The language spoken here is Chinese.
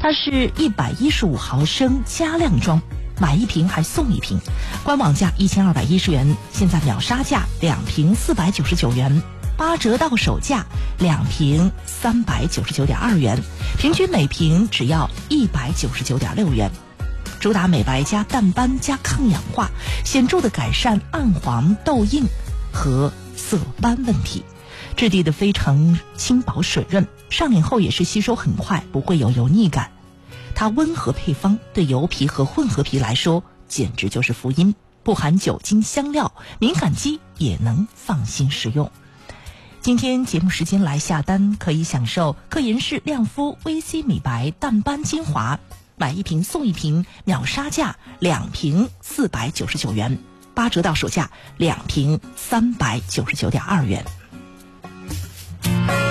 它是115毫升加量装，买一瓶还送一瓶，官网价1210元，现在秒杀价2瓶499元，8折到手价2瓶399.2元，平均每瓶只要199.6元。主打美白加淡斑加抗氧化，显著的改善暗黄痘印和色斑问题，质地的非常轻薄水润，上脸后也是吸收很快，不会有油腻感。它温和配方，对油皮和混合皮来说简直就是福音，不含酒精香料，敏感肌也能放心使用。今天节目时间来下单，可以享受科颜氏亮肤 VC 美白淡斑精华，买一瓶送一瓶，秒杀价2瓶499元，8折到手价2瓶399.2元。